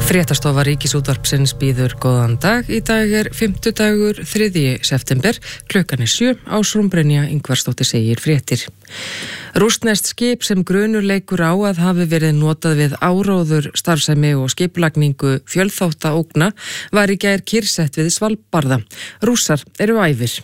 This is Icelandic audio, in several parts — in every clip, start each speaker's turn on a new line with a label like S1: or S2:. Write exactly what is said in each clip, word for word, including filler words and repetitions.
S1: Fréttastofa Ríkisútvarpsins býður góðan dag. Í dag er fimmtudagur þriðji september, klukkan er sjö, Ásrún Brynja Ingvarsdóttir segir fréttir. Rússneskt skip sem grunur leikur á að hafi verið notað við áróður starfsemi og skipulagningu fjölþáttaógna var í gær kyrrsett við Svalbarða. Rússar eru æfir.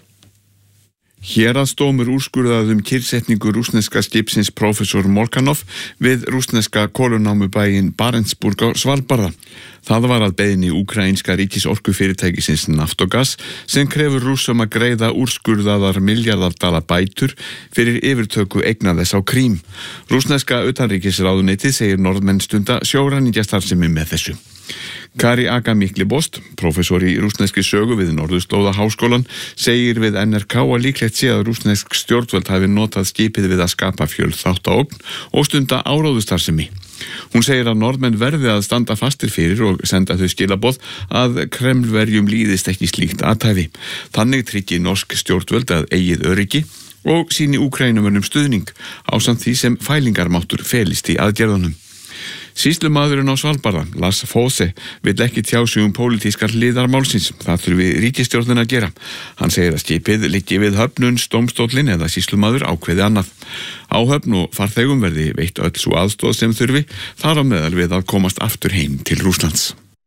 S2: Héraðsdómur úrskurðaði um kyrrsetningu rússneska skipsins Professor Molchanov við rússneska kolunámubæinn Barentsburg á Svalbarða. Það var að beiðni úkraínska ríkisorkufyrirtækisins Naftogaz sem krefur Rússum að greiða úrskurðaðar milljarðardala bætur fyrir yfirtöku eigna þess á Krím. Rússneska utanríkisráðuneytið segir Norðmenn stunda sjóræningjastarfsemi með þessu. Kari Agamiklebost, professor í rússneskri sögu við Norðurslóðaháskólan, segir við N R K að líklegt sé að rússnesk stjórnvöld hafi notað skipið við að skapa fjölþáttaógn og stunda áróðustarfsemi. Hún segir að Norðmenn verði að standa fastir fyrir og senda þau skilaboð að Kremlverjum líðist ekki slíkt athæfi. Þannig tryggi norsk stjórnvöld að eigið öryggi og síni Úkrænumönnum stuðning ásamt því sem fælingarmáttur felist í aðgerðunum. Sýslumaðurinn á Svalbarða, Lars Fosse, vill ekki tjá sig um pólitískar hliðar málsins. Það þurfi ríkisstjórnin að gera. Hann segir að skipið liggi við höfnuns dómstóllinn eða sýslumaður ákveði annað. Á höfn og farþegum verði veitt öll sú aðstoð sem þurfi, þar á meðal við að komast aftur heim til Rússlands.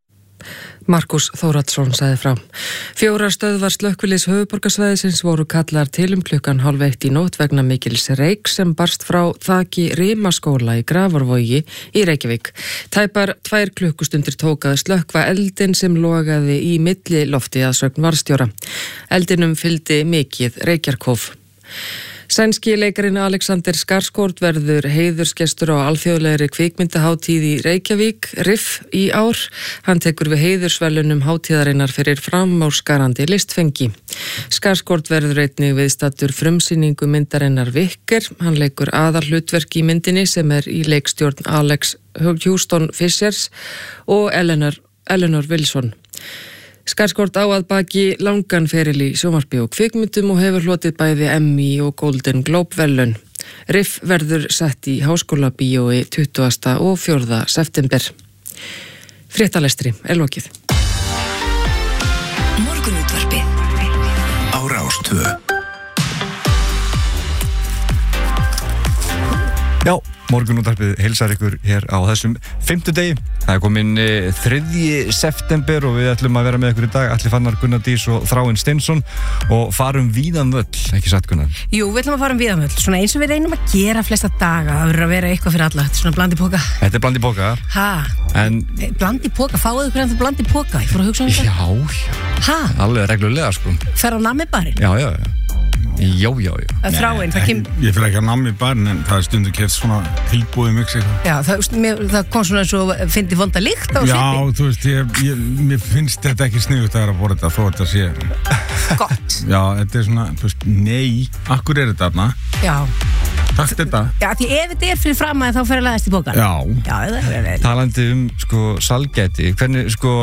S1: Markus Þóradsson sagði frá. Fjórar stöðvar slökkvilis höfuðborgarsvæðisins voru kallar til um klukkan hálf eitt í nótt vegna mikils reyks sem barst frá þaki Rimaskóla í Grafarvogi í Reykjavík. Tæpar tvær klukkustundir tók að slökkva eldin sem logaði í milli lofti að sögn varðstjóra. Eldinum fylgdi mikið reykjarkóf. Sænski leikarinn Alexander Skarsgård verður heiðursgestur á alþjóðlegri kvikmyndahátíð í Reykjavík, R I F, í ár. Hann tekur við heiðursverðlaunum hátíðarinnar fyrir framúrskarandi listfengi. Skarsgård verður einnig viðstaddur frumsýningu myndarinnar Vikker. Hann leikur aðalhlutverk í myndinni sem er í leikstjórn Alex Houston Fishers og Eleanor, Eleanor Wilson. Skarsgård á að baki langan feril í sjónvarpi og kvikmyndum og hefur hlotið bæði Emmy og Golden Globe verðlaun. R I F verður sett í Háskólabíói tuttugasta og fjórða september. Fréttalestri er lokið.
S3: Morgunútvarpið á Rás tvö.
S4: Já, morgunútvarpið heilsar ykkur hér á þessum fimmtudegi. Það er komin þriðji september og við ætlum að vera með ykkur í dag, Atli Fannar, Gunnar Dís og Þráinn Steinsson og farum víðan völl, ekki satt Gunnar?
S5: Jú, við ætlum að fara um víðan völl, svona eins og við reynum að gera flesta daga, það verður að vera eitthvað fyrir alla, þetta er svona blandi póka.
S4: Þetta er blandi póka.
S5: Ha?
S4: En...
S5: Blandi póka, fáðu ykkur ennþá blandi póka, ég fór að hugsa um þetta.
S4: Já, já.
S5: Ha?
S4: Alveg reglulega, sko.
S5: Fer á nammibarinn?
S4: Já, já, já. Já, já, já.
S5: Þráinn, það kem...
S6: Ég fyrir ekki að nammi barinn en það er stundur kert svona tilbúið mix eitthvað.
S5: Já, það, mér, það kom svona eins og fyndi vonda lykt á svipi.
S6: Já, þú veist, ég, ég, mér finnst þetta ekki sniðugt að bora þetta þó þetta sé...
S5: Gott.
S6: Já, þetta er svona, þú veist, nei, akkur er þetta þarna?
S5: Já.
S6: Takk þetta.
S5: Já, því ef þetta er fyrir fram að þá fer að læðast í bókan.
S6: Já.
S5: Já, það er vel.
S4: Talandi um, sko, salgæti, hvernig, sko,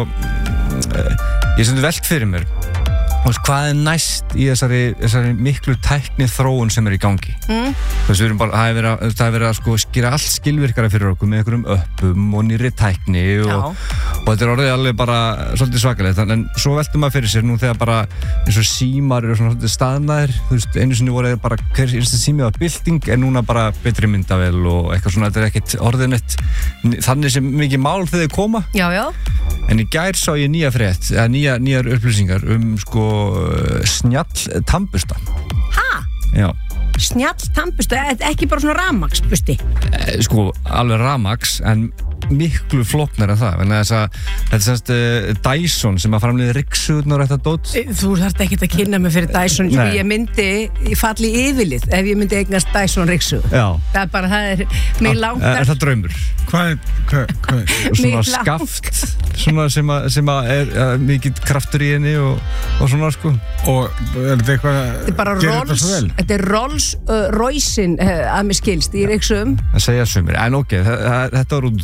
S4: ég sendi velt fyrir mér. Hvað er næst í þessari, þessari miklu tækni þróun sem er í gangi? Mm. Þess við erum bara, það er verið að, það er verið að sko skýra allt skilvirkara fyrir okkur með einhverjum öppum og nýrri tækni og, og þetta er orðið alveg bara svolítið svakalegt. En svo veltum maður fyrir sér nú þegar bara eins og símar eru svona svolítið staðnaðir. Þú veist, einu sinni voru bara hver einstu sími á bylting en núna bara betri myndavél og eitthvað svona, þetta er ekkert orðið neitt þannig sem mikið mál þegar þau koma.
S5: Já, já.
S4: En í gær sá ég nýja frétt, eða nýja, nýjar upplýsingar um sko snjall tannbursta.
S5: Ha?
S4: Já.
S5: Snjall tannbursta, ekki bara svona rafmagnsbursti?
S4: Eh, sko, alveg rafmagns, en miklu flóknar en það, en þess að þetta er semst uh, Dyson sem að framleiða ryksuðunar og þetta dót.
S5: Þú þarft ekki að kynna mig fyrir Dyson. Nei. Ég myndi, ég falli yfirlið ef ég myndi eignast Dyson ryksuð.
S4: Já.
S5: Það er bara, það er mig langt.
S4: Er það draumur?
S6: Hvað er, hvað, hvað er?
S4: Svona skaft, svona sem að, sem að er uh, mikið kraftur í henni og, og svona sko.
S6: Og er þetta eitthvað,
S5: þetta er bara
S6: gerir
S5: Rolls,
S6: þetta svo vel?
S5: Þetta er Rolls uh, Roycein uh, að mér skilst í ryksuðum.
S4: Það segja sumir, en ok, þetta var út